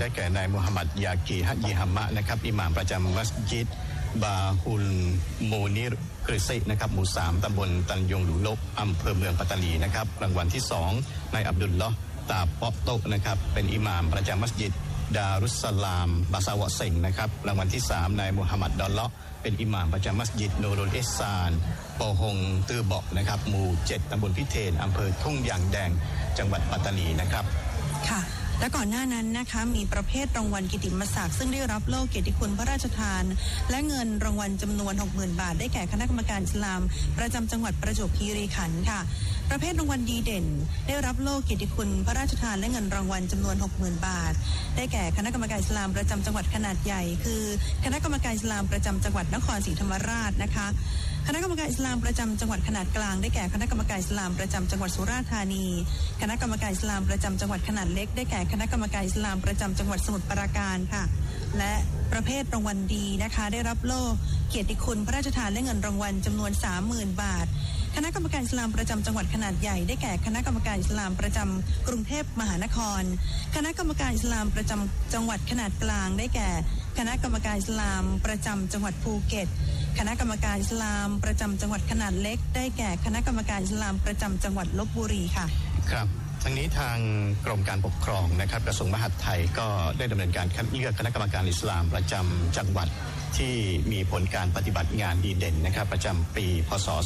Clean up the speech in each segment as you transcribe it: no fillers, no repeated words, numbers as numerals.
ได้แก่นายมูฮัมหมัดยากีฮัจญิฮัมมะนะครับอิหม่ามประจำมัสยิดบาฮุลโมนิรกฤษินะครับหมู่3ตำบลตันยงหลูลบอำเภอเมืองปัตตานีนะครับรางวัลที่2นายอับดุลลอฮ์ตาเปาะโตนะครับเป็นอิหม่ามประจำมัสยิดดารุสสลามบาซาวะเซ็งนะครับรางวัลที่3นายมูฮัมหมัดดอลเลาะเป็นอิหม่ามประจำมัสยิดนูรุลอิห์ซานปอฮงตือเบาะนะครับหมู่7ตำบลพิเทนอำเภอทุ่งยางแดงจังหวัดปัตตานีนะครับค่ะและก่อนหน้านั้นนะคะมีประเภทรางวัลกิตติมศักดิ์ซึ่งได้รับโล่เกียรติคุณพระราชทานและเงินรางวัลจำนวน 60,000 บาทได้แก่คณะกรรมการอิสลามประจำจังหวัดประจวบคีรีขันธ์ค่ะประเภทรางวัลดีเด่นได้รับโล่เกียรติคุณพระราชทานและเงินรางวัลจำนวน 60,000 บาทได้แก่คณะกรรมการอิสลามประจำจังหวัดขนาดใหญ่คือคณะกรรมการอิสลามประจำจังหวัดนครศรีธรรมราชนะคะคณะกรรมการอิสลามประจำจังหวัดขนาดกลางได้แก่คณะกรรมการอิสลามประจำจังหวัดสุราษฎร์ธานีคณะกรรมการอิสลามประจำจังหวัดขนาดเล็กได้แก่คณะกรรมการอิสลามประจำจังหวัดสมุทรปราการค่ะและประเภทรางวัลดีนะคะได้รับโล่เกียรติคุณพระราชทานและเงินรางวัลจำนวน 30,000 บาทคณะกรรมการอิสลามประจำจังหวัดขนาดใหญ่ได้แก่คณะกรรมการอิสลามประจำกรุงเทพมหานครคณะกรรมการอิสลามประจำจังหวัดขนาดกลางได้แก่คณะกรรมการอิสลามประจำจังหวัดภูเก็ตคณะกรรมการอิสลามประจำจังหวัดขนาดเล็กได้แก่คณะกรรมการอิสลามประจำจังหวัดลพบุรีค่ะครับทั้งนี้ทางกรมการปกครองนะครับกระทรวงมหาดไทยก็ได้ดำเนินการคัดเลือกคณะกรรมการอิสลามประจำจังหวัดที่มีผลการปฏิบัติงานดีเด่นนะครับประจำปีพศ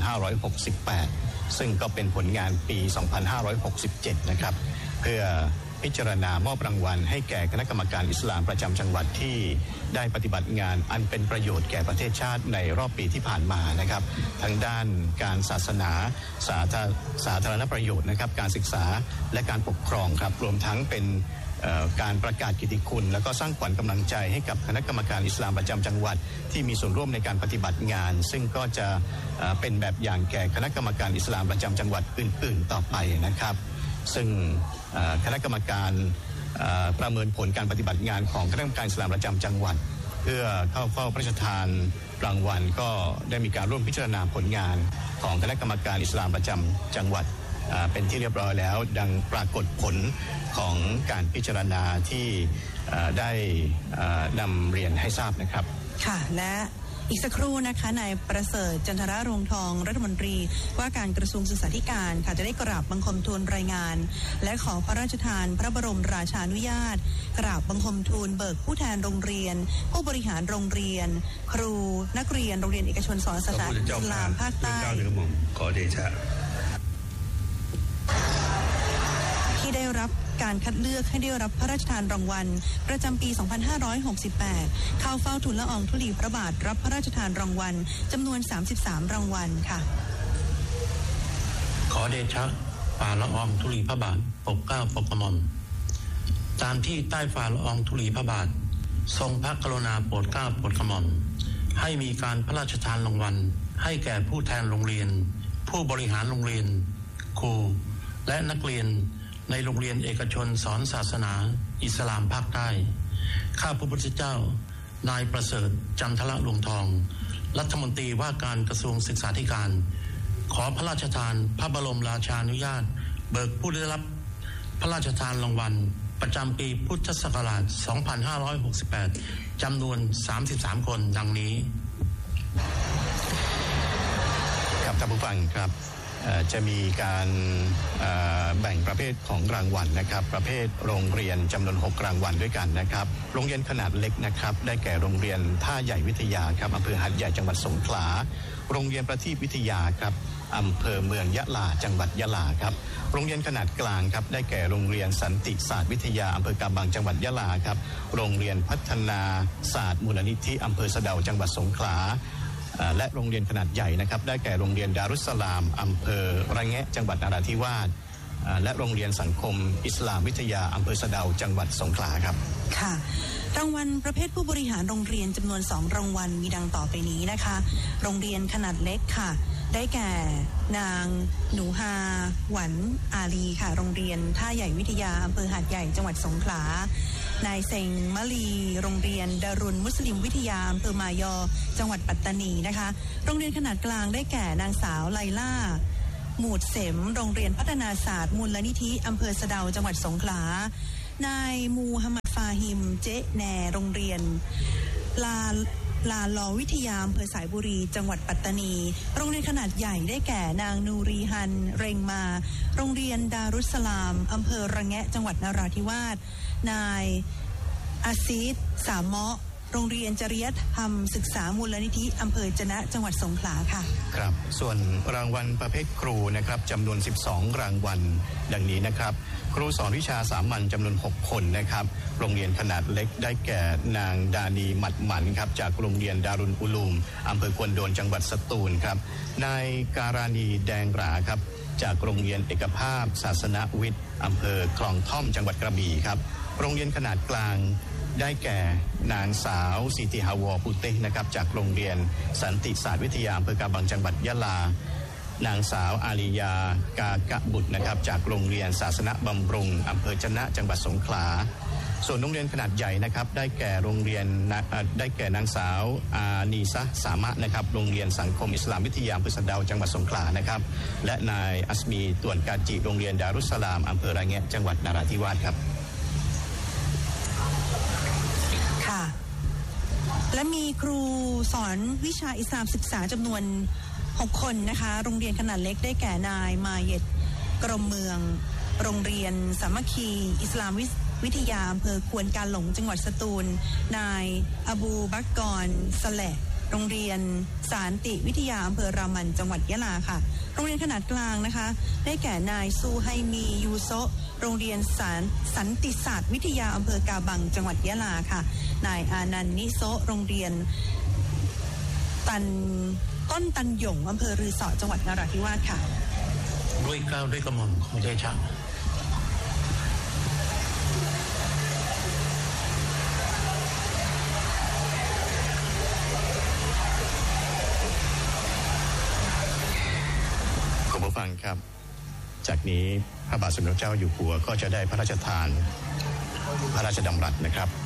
2568 ซึ่งก็เป็นผลงานปี 2567 นะครับเพื่อพิจารณามอบรางวัลให้แก่คณะกรรมการอิสลามประจำจังหวัดที่ได้ปฏิบัติงานอันเป็นประโยชน์แก่ประเทศชาติในรอบปีที่ผ่านมานะครับทั้งด้านการศาสนาสาธารณประโยชน์นะครับการศึกษาและการปกครองครับรวมทั้งเป็นการประกาศกิตติคุณแล้วก็สร้างขวัญกำลังใจให้กับคณะกรรมการอิสลามประจำจังหวัดที่มีส่วนร่วมในการปฏิบัติงานซึ่งก็จะเป็นแบบอย่างแก่คณะกรรมการอิสลามประจำจังหวัดอื่นๆต่อไปนะครับซึ่งคณะกรรมการประเมินผลการปฏิบัติงานของคณะกรรมการอิสลามประจำจังหวัดเพื่อเข้าเฝ้าพระราชทานรางวัลก็ได้มีการร่วมพิจารณาผลงานของคณะกรรมการอิสลามประจำจังหวัดเป็นที่เรียบร้อยแล้วดังปรากฏผลของการพิจารณาที่ได้นำเรียนให้ทราบนะครับค่ะและอีกสักครู่นะคะนายประเสริฐจันทรรงทองรัฐมนตรีว่าการกระทรวงศึกษาธิการค่ะจะได้กราบบังคมทูลรายงานและขอพระราชทานพระบรมราชานุญาตกราบบังคมทูลเบิกผู้แทนโรงเรียนผู้บริหารโรงเรียนครูนักเรียนโรงเรียนเอกชนสอนศาสนาอิสลามภาคใต้ขอเดชะที่ได้รับการคัดเลือกให้ได้รับพระราชทานรางวัลประจำปี 2568 เข้าเฝ้าทูลละอองธุลีพระบาทรับพระราชทานรางวัลจำนวน 33 รางวัลค่ะขอเดชะฝ่าละอองธุลีพระบาทปกเกล้าปกกระหม่อมตามที่ใต้ฝ่าละอองธุลีพระบาททรงพระกรุณาโปรดเกล้าโปรดกระหม่อมให้มีการพระราชทานรางวัลให้แก่ผู้แทนโรงเรียนผู้บริหารโรงเรียนครูและนักเรียนในโรงเรียนเอกชนสอนศาสนาอิสลามภาคใต้ข้าพระพุทธเจ้านายประเสริฐจันทรรงทองรัฐมนตรีว่าการกระทรวงศึกษาธิการขอพระราชทานพระบรมราชานุญาตเบิกผู้ได้รับพระราชทานรางวัลประจำปีพุทธศักราช 2568 จำนวน 33 คนดังนี้ครับท่านผู้ฟังครับจะมีการแบ่งประเภทของรางวัลนะครับประเภทโรงเรียนจำนวน6รางวัลด้วยกันนะครับโรงเรียนขนาดเล็กนะครับได้แก่โรงเรียนท่าใหญ่วิทยาครับอำเภอหาดใหญ่จังหวัดสงขลาโรงเรียนประทีปวิทยาครับอำเภอเมืองยะลาจังหวัดยะลาครับโรงเรียนขนาดกลางครับได้แก่โรงเรียนสันติศาสตร์วิทยาอำเภอกำบังจังหวัดยะลาครับโรงเรียนพัฒนาศาสตร์มูลนิธิอำเภอสะเดาจังหวัดสงขลาและโรงเรียนขนาดใหญ่นะครับได้แก่โรงเรียนดารุสสลามอำเภอระแงะจังหวัดนราธิวาสและโรงเรียนสังคมอิสลามวิทยาอำเภอสะเดาจังหวัดสงขลาครับค่ะรางวัลประเภทผู้บริหารโรงเรียนจำนวน2รางวัลมีดังต่อไปนี้นะคะโรงเรียนขนาดเล็กค่ะได้แก่นางหนูฮาหวันอาลีค่ะโรงเรียนท่าใหญ่วิทยาอำเภอหาดใหญ่จังหวัดสงขลานายเซงมะลีโรงเรียนดารุนมุสลิมวิทยาอำเภอมายอจังหวัดปัตตานีนะคะโรงเรียนขนาดกลางได้แก่นางสาวไลล่าหมูดเสมโรงเรียนพัฒนาศาสตร์มูลนิธิอำเภอสะเดาจังหวัดสงขลานายมูฮัมหมัดฟาฮิเจ๊แนโรงเรียนลาลอวิทยาอำเภอสายบุรีจังหวัดปัตตานีโรงเรียนขนาดใหญ่ได้แก่นางนูรีฮันเรงมาโรงเรียนดารุสสลามอำเภอระแงะจังหวัดนราธิวาสนายอาซีดสามเมาะโรงเรียนจริยธรรมศึกษามูลนิธิอำเภอจะนะจังหวัดสงขลาค่ะครับส่วนรางวัลประเภทครูนะครับจำนวน12รางวัลดังนี้นะครับครูสอนวิชาสามัญจำนวน6คนนะครับโรงเรียนขนาดเล็กได้แก่นางดานีหมัดหมันครับจากโรงเรียนดารุลอุลูมอำเภอควนโดนจังหวัดสตูลครับนายการานีแดงหราครับจากโรงเรียนเอกภาพศาสนวิทย์อำเภอคลองท่อมจังหวัดกระบี่ครับโรงเรียนขนาดกลางได้แก่นางสาวสิติฮาวอปุเตนะครับจากโรงเรียนสันติศาสตร์วิทยาอำเภอกาบังจังหวัดยะลานางสาวอาริยากากะบุตรนะครับจากโรงเรียนศาสนบำรุงอำเภอจะนะจังหวัดสงขลาส่วนโรงเรียนขนาดใหญ่นะครับได้แก่นางสาวอานีซะสามะนะครับโรงเรียนสังคมอิสลามวิทยาอำเภอสะเดาจังหวัดสงขลานะครับและนายอัสมีต่วนกาจิโรงเรียนดารุสสลามอำเภอระแงะจังหวัดนราธิวาสครับและมีครูสอนวิชาอิสลามศึกษาจำนวน6คนนะคะโรงเรียนขนาดเล็กได้แก่นายมาเย็ดกรมเมืองโรงเรียนสามัคคีอิสลามวิทยาอำเภอควนกาหลงจังหวัดสตูลนายอบูบักกรสแหละโรงเรียนสานติวิทยาอำเภอรามันจังหวัดยะลาค่ะโรงเรียนขนาดกลางนะคะได้แก่นายซูไฮมียูโซโรงเรียนสันติศาสตร์วิทยาอำเภอกาบังจังหวัดยะลาค่ะนายอานันนิโซโรงเรียนต้นตันหยงอำเภอรือสอจังหวัดนราธิวาสค่ะด้วยเกล้าด้วยกระหม่อมขอเดชะคุณผู้ฟังครับจากนี้พระบาทสมเด็จเจ้าอยู่หัวก็จะได้พระราชทานพระราชดำรัสนะครับ